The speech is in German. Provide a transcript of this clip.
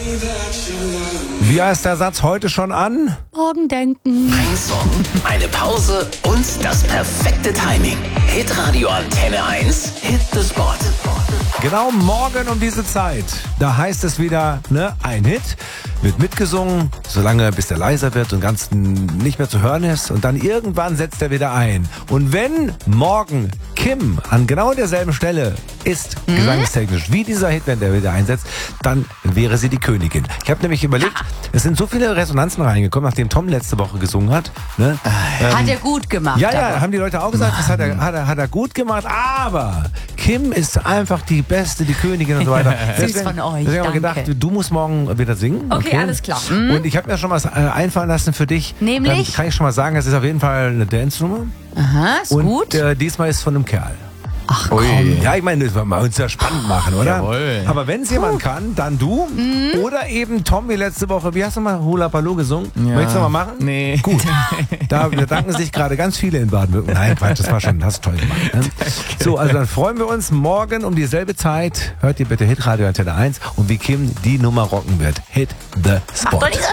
Wie heißt der Satz heute schon an? Morgen denken. Ein Song, eine Pause und das perfekte Timing. Hitradio Antenne 1, Hit the Spot. Genau morgen um diese Zeit. Da heißt es wieder, ein Hit, wird mitgesungen, solange bis der leiser wird und ganz nicht mehr zu hören ist. Und dann irgendwann setzt er wieder ein. Und wenn morgen Kim an genau derselben Stelle ist, gesangstechnisch, wie dieser Hit, wenn der wieder einsetzt, dann wäre sie die Königin. Ich habe nämlich überlegt, es sind so viele Resonanzen reingekommen, nachdem Tom letzte Woche gesungen hat. Hat er gut gemacht. Ja, haben die Leute auch gesagt, das hat er gut gemacht, aber Kim ist einfach die Beste, die Königin und so weiter. Süß von euch, deswegen haben wir gedacht, du musst morgen wieder singen. Okay, alles klar. Und ich habe mir schon was einfallen lassen für dich. Nämlich? Kann ich schon mal sagen, es ist auf jeden Fall eine Dance-Nummer. Aha, ist gut. Und diesmal ist von einem Kerl. Ach komm. Ja, ich meine, das wollen wir uns ja spannend machen, oder? Jawohl. Aber wenn es jemand kann, dann du. Oder eben Tom wie letzte Woche. Wie hast du mal Hula Baloo gesungen? Ja. Möchtest du mal machen? Nee. Gut. Da bedanken sich gerade ganz viele in Baden-Württemberg. Nein, Quatsch, das war schon, hast du toll gemacht. Ne? So, also dann freuen wir uns morgen um dieselbe Zeit. Hört ihr bitte Hitradio Antenne 1 und wie Kim die Nummer rocken wird. Hit the Spot.